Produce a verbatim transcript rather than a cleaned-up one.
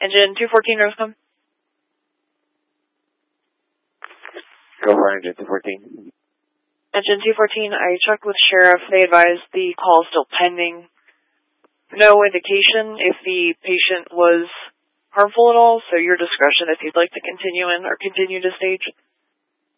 Engine two fourteen, Rosecom. Go for engine two fourteen. Engine two fourteen, I checked with Sheriff. They advised the call is still pending. No indication if the patient was harmful at all, so your discretion if you'd like to continue in or continue to stage.